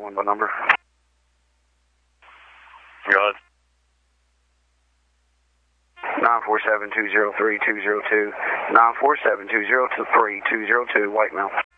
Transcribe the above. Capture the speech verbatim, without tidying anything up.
calling the number. Go ahead. nine four seven, two zero three, two zero two. nine four seven, two zero three, two zero two, White Mountain.